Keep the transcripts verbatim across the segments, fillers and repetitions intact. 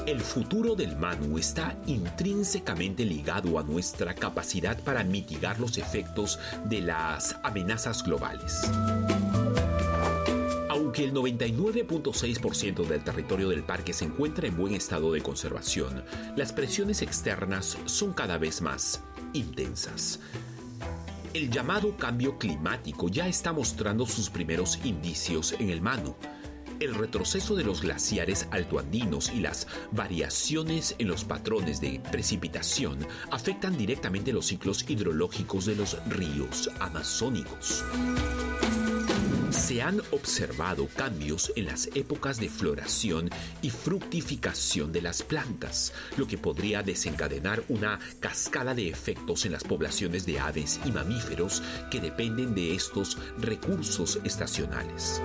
El futuro del Manu está intrínsecamente ligado a nuestra capacidad para mitigar los efectos de las amenazas globales. Aunque el noventa y nueve punto seis por ciento del territorio del parque se encuentra en buen estado de conservación, las presiones externas son cada vez más intensas. El llamado cambio climático ya está mostrando sus primeros indicios en el Manu. El retroceso de los glaciares altoandinos y las variaciones en los patrones de precipitación afectan directamente los ciclos hidrológicos de los ríos amazónicos. Se han observado cambios en las épocas de floración y fructificación de las plantas, lo que podría desencadenar una cascada de efectos en las poblaciones de aves y mamíferos que dependen de estos recursos estacionales.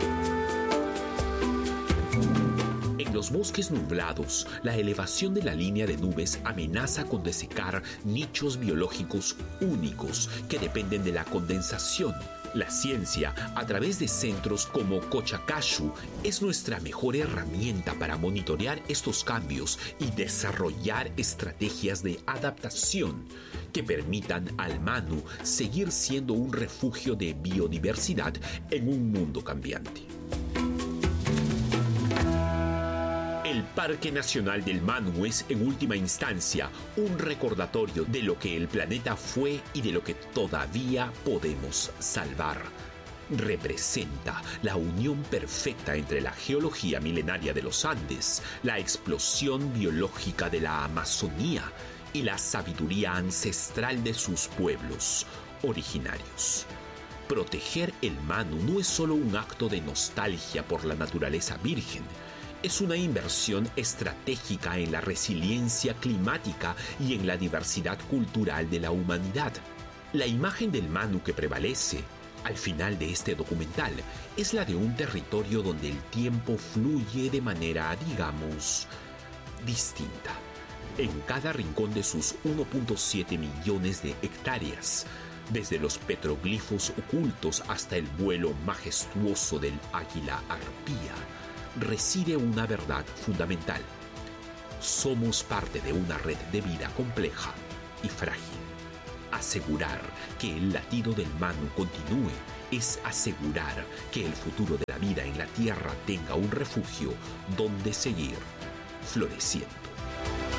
En los bosques nublados, la elevación de la línea de nubes amenaza con desecar nichos biológicos únicos que dependen de la condensación. La ciencia, a través de centros como Cochacashu, es nuestra mejor herramienta para monitorear estos cambios y desarrollar estrategias de adaptación que permitan al Manu seguir siendo un refugio de biodiversidad en un mundo cambiante. El Parque Nacional del Manu es, en última instancia, un recordatorio de lo que el planeta fue y de lo que todavía podemos salvar. Representa la unión perfecta entre la geología milenaria de los Andes, la explosión biológica de la Amazonía y la sabiduría ancestral de sus pueblos originarios. Proteger el Manu no es solo un acto de nostalgia por la naturaleza virgen, es una inversión estratégica en la resiliencia climática y en la diversidad cultural de la humanidad. La imagen del Manu que prevalece al final de este documental es la de un territorio donde el tiempo fluye de manera, digamos, distinta. En cada rincón de sus uno punto siete millones de hectáreas, desde los petroglifos ocultos hasta el vuelo majestuoso del águila arpía, reside una verdad fundamental. Somos parte de una red de vida compleja y frágil. Asegurar que el latido del Manu continúe es asegurar que el futuro de la vida en la Tierra tenga un refugio donde seguir floreciendo.